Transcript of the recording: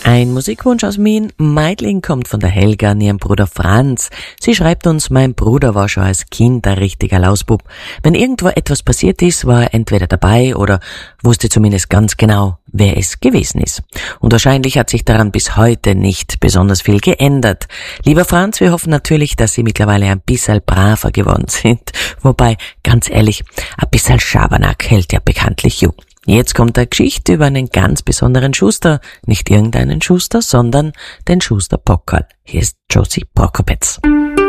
Ein Musikwunsch aus Wien. Meidling kommt von der Helga an ihren Bruder Franz. Sie schreibt uns, mein Bruder war schon als Kind ein richtiger Lausbub. Wenn irgendwo etwas passiert ist, war er entweder dabei oder wusste zumindest ganz genau, wer es gewesen ist. Und wahrscheinlich hat sich daran bis heute nicht besonders viel geändert. Lieber Franz, wir hoffen natürlich, dass Sie mittlerweile ein bisschen braver geworden sind. Wobei, ganz ehrlich, ein bisschen Schabernack hält ja bekanntlich jung. Jetzt kommt eine Geschichte über einen ganz besonderen Schuster. Nicht irgendeinen Schuster, sondern den Schuster Bockerl. Hier ist Josie Prokopetz.